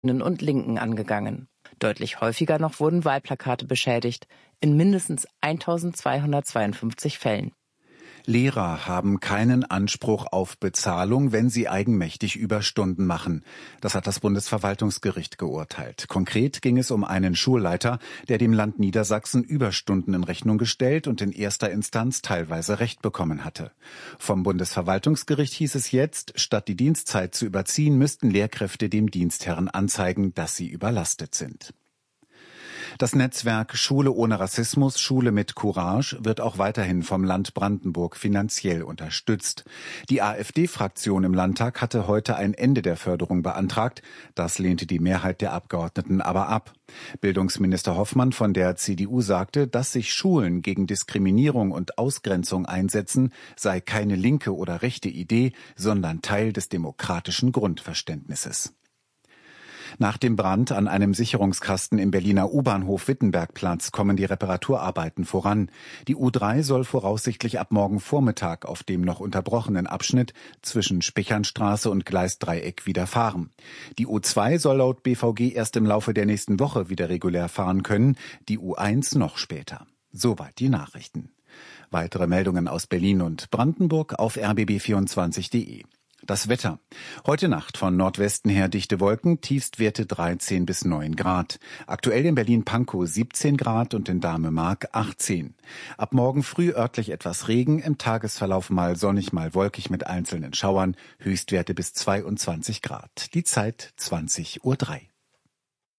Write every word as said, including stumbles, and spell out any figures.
und Linken angegangen. Deutlich häufiger noch wurden Wahlplakate beschädigt, in mindestens eintausendzweihundertzweiundfünfzig Fällen. Lehrer haben keinen Anspruch auf Bezahlung, wenn sie eigenmächtig Überstunden machen. Das hat das Bundesverwaltungsgericht geurteilt. Konkret ging es um einen Schulleiter, der dem Land Niedersachsen Überstunden in Rechnung gestellt und in erster Instanz teilweise Recht bekommen hatte. Vom Bundesverwaltungsgericht hieß es jetzt, statt die Dienstzeit zu überziehen, müssten Lehrkräfte dem Dienstherrn anzeigen, dass sie überlastet sind. Das Netzwerk Schule ohne Rassismus, Schule mit Courage wird auch weiterhin vom Land Brandenburg finanziell unterstützt. Die AfD-Fraktion im Landtag hatte heute ein Ende der Förderung beantragt. Das lehnte die Mehrheit der Abgeordneten aber ab. Bildungsminister Hoffmann von der C D U sagte, dass sich Schulen gegen Diskriminierung und Ausgrenzung einsetzen, sei keine linke oder rechte Idee, sondern Teil des demokratischen Grundverständnisses. Nach dem Brand an einem Sicherungskasten im Berliner U-Bahnhof Wittenbergplatz kommen die Reparaturarbeiten voran. Die U drei soll voraussichtlich ab morgen Vormittag auf dem noch unterbrochenen Abschnitt zwischen Spechernstraße und Gleisdreieck wieder fahren. Die U zwei soll laut B V G erst im Laufe der nächsten Woche wieder regulär fahren können, die U eins noch später. Soweit die Nachrichten. Weitere Meldungen aus Berlin und Brandenburg auf r b b vierundzwanzig punkt d e. Das Wetter. Heute Nacht von Nordwesten her dichte Wolken, Tiefstwerte dreizehn bis neun Grad. Aktuell in Berlin-Pankow siebzehn Grad und in Dahme-Mark achtzehn. Ab morgen früh örtlich etwas Regen, im Tagesverlauf mal sonnig, mal wolkig mit einzelnen Schauern, Höchstwerte bis zweiundzwanzig Grad. Die Zeit zwanzig Uhr drei.